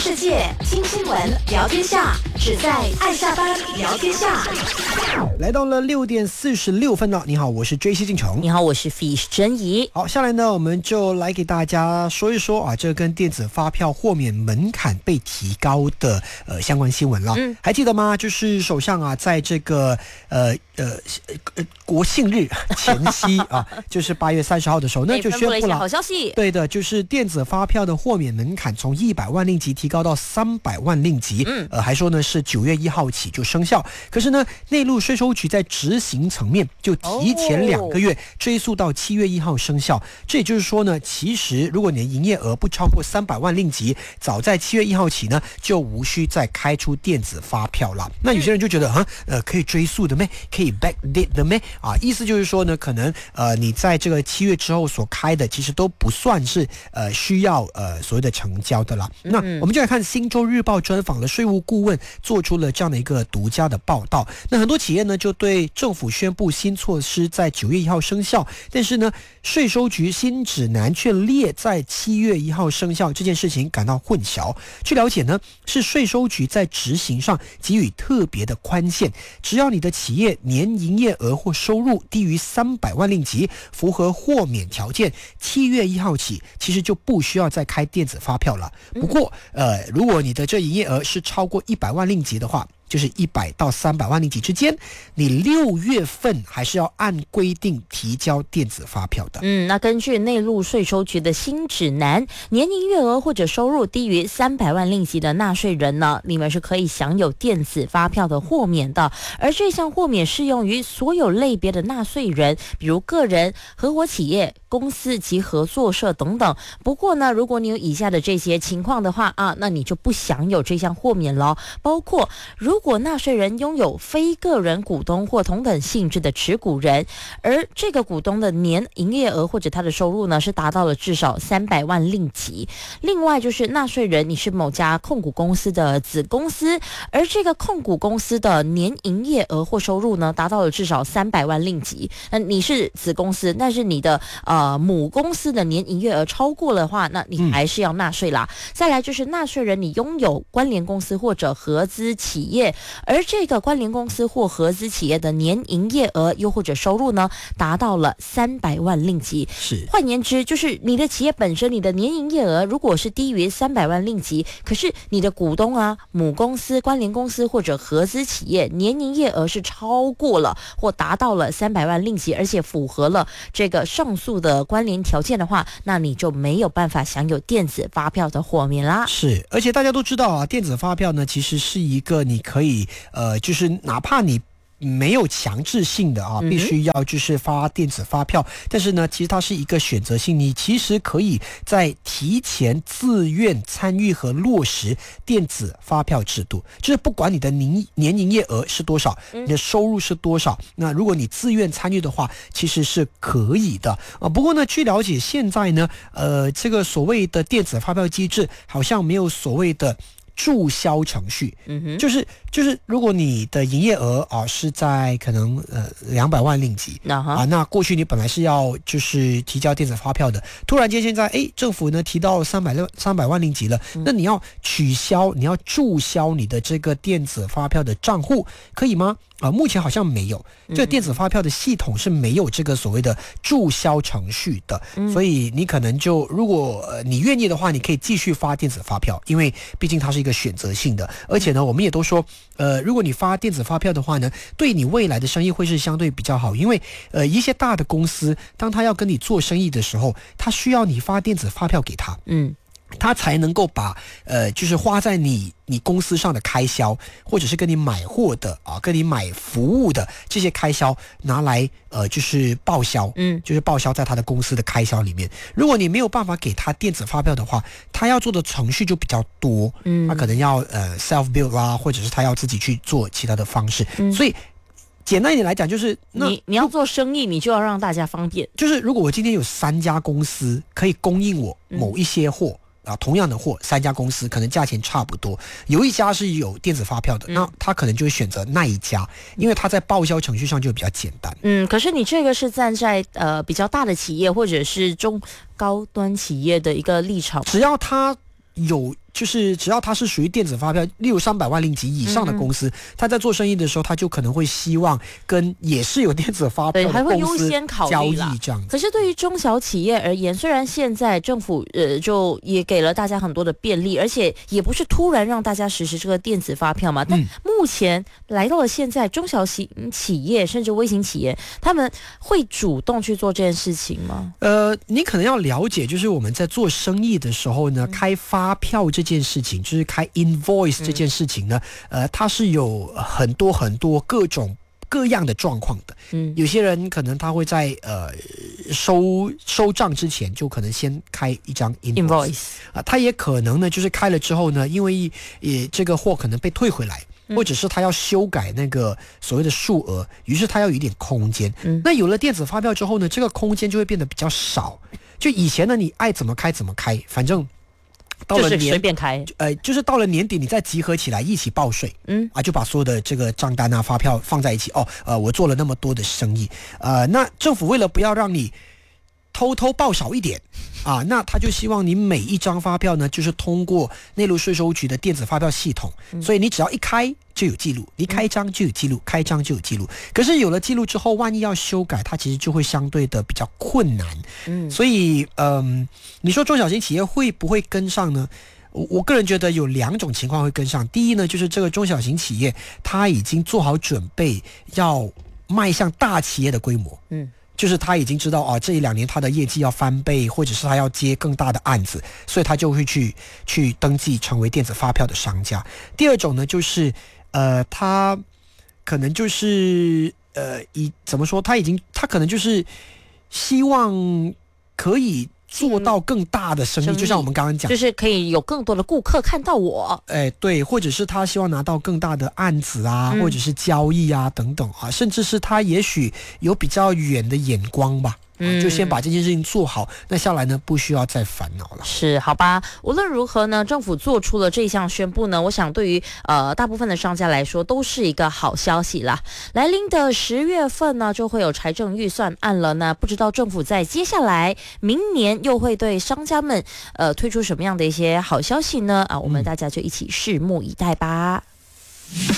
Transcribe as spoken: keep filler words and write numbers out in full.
世界，听新闻，聊天下，只在爱下班聊天下。 来到了六点四十六分了，你好，我是 J C 进城。 你好，我是 Fish 珍怡。 好，下来呢，我们就来给大家说一说啊，这跟电子发票豁免门槛被提高的呃相关新闻了。嗯，还记得吗？就是首相啊，在这个呃呃呃国庆日前夕啊，就是八月三十号的时候，那就宣布了好消息。 对的，就是电子发票的豁免门槛从一百万令吉提高到三百万令吉。嗯，呃，还说呢是九月一号起就生效。可是呢，内陆税收局在执行层面就提前两个月追溯到七月一号生效。这也就是说呢，其实如果你的营业额不超过三百万令吉，早在七月一号起呢，就无需再开出电子发票了。那有些人就觉得啊，呃，可以追溯的咩？可以 backdate 的咩？啊，意思就是说呢，可能呃，你在这个七月之后所开的，其实都不算是呃需要呃所谓的成交的了。那我们就来看《新洲日报》专访了税务顾问，做出了这样的一个独家的报道。那很多企业呢，就对政府宣布新措施在九月一号生效，但是呢，税收局新指南却列在七月一号生效这件事情感到混淆。据了解呢，是税收局在执行上给予特别的宽限，只要你的企业年营业额或收入低于三百万令吉，符合豁免条件，七月一号起其实就不需要再开电子发票了。不过呃，如果你的这营业额是超过一百万令吉的话，就是一百到三百万令吉之间，你六月份还是要按规定提交电子发票的。 嗯，那根据内陆税收局的新指南，年营业额或者收入低于三百万令吉的纳税人呢，你们是可以享有电子发票的豁免的。而这项豁免适用于所有类别的纳税人，比如个人、合伙企业、公司及合作社等等。不过呢，如果你有以下的这些情况的话啊，那你就不享有这项豁免了。包括如果纳税人拥有非个人股东或同等性质的持股人，而这个股东的年营业额或者他的收入呢是达到了至少三百万令吉。另外就是纳税人你是某家控股公司的子公司，而这个控股公司的年营业额或收入呢达到了至少三百万令吉。那你是子公司，但是你的呃母公司的年营业额超过的话，那你还是要纳税啦。嗯、再来就是纳税人你拥有关联公司或者合资企业，而这个关联公司或合资企业的年营业额又或者收入呢达到了三百万令吉。 是， 换言之就是你的企业本身你的年营业额如果是低于三百万令吉，可是你的股东啊、母公司、关联公司或者合资企业年营业额是超过了或达到了三百万令吉，而且符合了这个上述的关联条件的话，那你就没有办法享有电子发票的豁免啦。 是，而且大家都知道啊，电子发票呢其实是一个你可以呃，就是哪怕你没有强制性的啊，必须要就是发电子发票，嗯、但是呢，其实它是一个选择性，你其实可以在提前自愿参与和落实电子发票制度，就是不管你的年年营业额是多少，你的收入是多少，那如果你自愿参与的话，其实是可以的啊。不过呢，据了解，现在呢，呃，这个所谓的电子发票机制好像没有所谓的注销程序，嗯哼，就是就是如果你的营业额啊是在可能呃两百万令吉、uh huh. 啊，那过去你本来是要就是提交电子发票的，突然间现在哎政府呢提到三百三百万令吉了，嗯、那你要取消，你要注销你的这个电子发票的账户，可以吗？啊，目前好像没有，这个电子发票的系统是没有这个所谓的注销程序的，嗯、所以你可能就如果、呃、你愿意的话，你可以继续发电子发票，因为毕竟它是一个选择性的，而且呢，我们也都说，呃，如果你发电子发票的话呢，对你未来的生意会是相对比较好，因为呃一些大的公司，当他要跟你做生意的时候，他需要你发电子发票给他，嗯。他才能够把呃，就是花在你你公司上的开销，或者是跟你买货的啊，跟你买服务的这些开销拿来呃，就是报销，嗯，就是报销在他的公司的开销里面。如果你没有办法给他电子发票的话，他要做的程序就比较多，嗯，他可能要呃 self build 啦，或者是他要自己去做其他的方式，嗯、所以。简单一点来讲，就是那你你要做生意，你就要让大家方便。 就是如果我今天有三家公司可以供应我某一些货。嗯啊，同样的货，三家公司可能价钱差不多，有一家是有电子发票的，嗯、那他可能就会选择那一家，因为他在报销程序上就比较简单。 嗯，可是你这个是站在呃比较大的企业或者是中高端企业的一个立场， 只要他有就是只要它是属于电子发票，例如三百万令吉以上的公司，他、嗯、在做生意的时候，他就可能会希望跟也是有电子发票的公司交易这样。 可是对于中小企业而言，虽然现在政府呃就也给了大家很多的便利，而且也不是突然让大家实施这个电子发票嘛，但目前来到了现在，中小企企业甚至微型企业，他们会主动去做这件事情吗？ 呃，你可能要了解，就是我们在做生意的时候呢，嗯、开发票这件事情，就是开 invoice 这件事情呢，嗯、呃，它是有很多很多各种各样的状况的。嗯，有些人可能他会在呃收收账之前就可能先开一张 invoice 啊、呃，他也可能呢就是开了之后呢，因为也这个货可能被退回来。或者是他要修改那个所谓的数额，于是他要有一点空间。嗯，那有了电子发票之后呢，这个空间就会变得比较少。就以前呢，你爱怎么开怎么开，反正到了年就是随便开， 呃，就是到了年底你再集合起来一起报税，嗯啊，就把所有的这个账单啊、发票放在一起。哦，呃，我做了那么多的生意，呃，那政府为了不要让你偷偷报少一点啊，那他就希望你每一张发票呢，就是通过内陆税收局的电子发票系统，嗯、所以你只要一开就有记录，你开一张就有记录，嗯、开一张就有记录。可是有了记录之后，万一要修改，它其实就会相对的比较困难。嗯，所以嗯，你说中小型企业会不会跟上呢？我我个人觉得有两种情况会跟上。第一呢，就是这个中小型企业它已经做好准备要迈向大企业的规模。嗯。就是他已经知道啊，这一两年他的业绩要翻倍，或者是他要接更大的案子，所以他就会去去登记成为电子发票的商家。第二种呢，就是呃，他可能就是呃，以怎么说，他已经他可能就是希望可以做到更大的生意，嗯、就像我们刚刚讲， 就是可以有更多的顾客看到我。 哎，对，或者是他希望拿到更大的案子啊，嗯、或者是交易啊等等啊，甚至是他也许有比较远的眼光吧。嗯，就先把这件事情做好，那下来呢，不需要再烦恼了。 是，好吧。无论如何呢，政府做出了这一项宣布呢，我想对于呃大部分的商家来说都是一个好消息啦。来临的十月份呢，就会有财政预算案了呢，不知道政府在接下来明年又会对商家们呃推出什么样的一些好消息呢？啊，我们大家就一起拭目以待吧。